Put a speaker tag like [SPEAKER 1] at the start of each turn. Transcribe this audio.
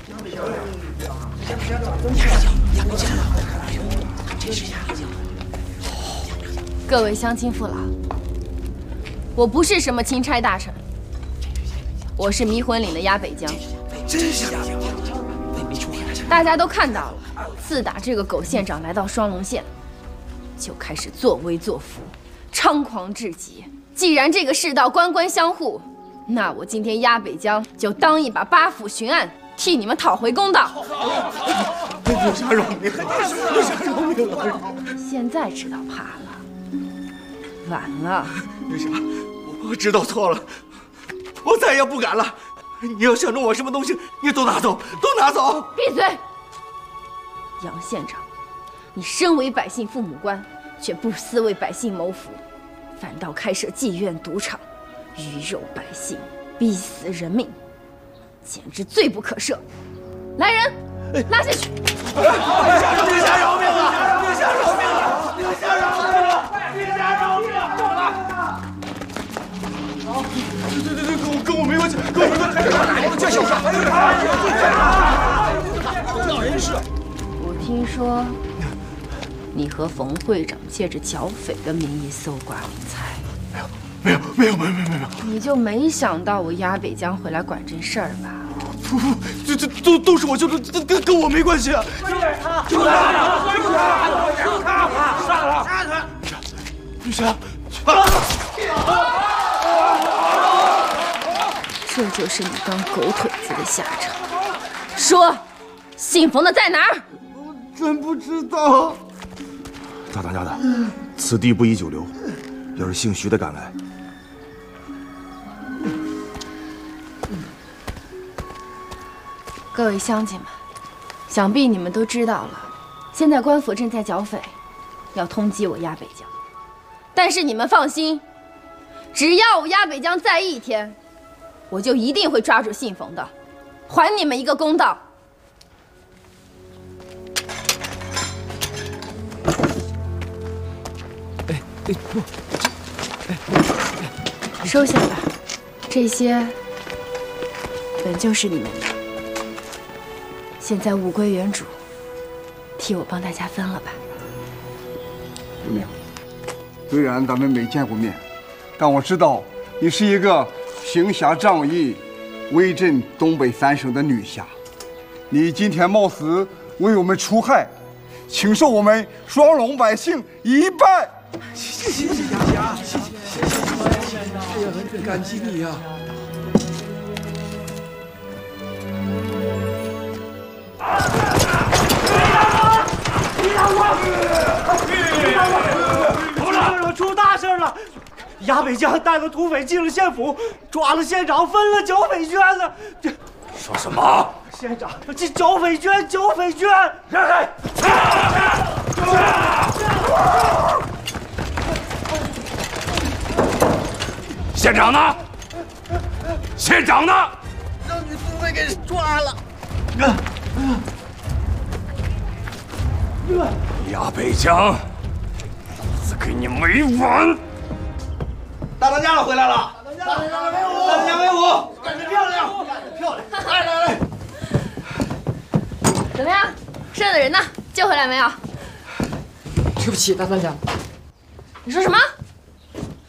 [SPEAKER 1] 各位乡亲父老，我不是什么钦差大臣，我是迷魂岭的压北江。
[SPEAKER 2] 真是
[SPEAKER 1] 大家都看到了，自打这个狗县长来到双龙县，就开始作威作福，猖狂至极。既然这个世道官官相护，那我今天压北江就当一把八府巡案，替你们讨回公道。
[SPEAKER 2] 有啥饶命？有啥饶命了？
[SPEAKER 1] 现在知道怕了。 晚了，
[SPEAKER 2] 那啥，我知道错了，我再也不敢了。你要想弄我什么东西，你都拿走，都拿走！
[SPEAKER 1] 闭嘴！杨县长，你身为百姓父母官，却不思为百姓谋福，反倒开设妓院赌场，鱼肉百姓，逼死人命，简直罪不可赦！来人，拉下去！
[SPEAKER 2] 陛下饶命啊！陛下饶命啊！陛下饶命啊！陛下饶命！ 对，跟我没关系，跟我没关系。叫小孩，闹人事。
[SPEAKER 1] 我听说你和冯会长借着剿匪的名义搜刮民财。
[SPEAKER 2] 没有。
[SPEAKER 1] 你就没想到我压北江会来管这事儿吧？
[SPEAKER 2] 不，这都是我舅舅，跟我没关系啊。就他，杀他！玉霞，
[SPEAKER 1] 这就是你当狗腿子的下场。说，姓冯的在哪儿？
[SPEAKER 2] 我真不知道。
[SPEAKER 3] 大当家的，此地不宜久留，要是姓徐的赶来，
[SPEAKER 1] 各位乡亲们，想必你们都知道了，现在官府正在剿匪，要通缉我压北江。但是你们放心，只要我压北江在一天，我就一定会抓住姓冯的，还你们一个公道。收下吧，这些本就是你们的，现在物归原主，替我帮大家分了吧。
[SPEAKER 4] 姑娘，虽然咱们没见过面，但我知道你是一个行侠仗义、威震东北3省的女侠。你今天冒死为我们除害，请受我们双龙百姓一拜。
[SPEAKER 2] 谢谢杨霞，谢谢，哎呀，很感激你呀。
[SPEAKER 5] 出大事了！压北江带了土匪进了县府，抓了县长，分了剿匪捐了。这
[SPEAKER 3] 说什么？
[SPEAKER 5] 县长，这剿匪捐，剿匪捐！让开！
[SPEAKER 3] 县长呢？县长呢？
[SPEAKER 2] 让女土匪给抓了。
[SPEAKER 3] 压北江，这给你没完！
[SPEAKER 2] 大当家的回来了，大当家威武，大当家威武，干得漂亮，干得漂亮！来，
[SPEAKER 1] 怎么样？剩的人呢？救回来没有？
[SPEAKER 6] 对不起，大当家。
[SPEAKER 1] 你说什么？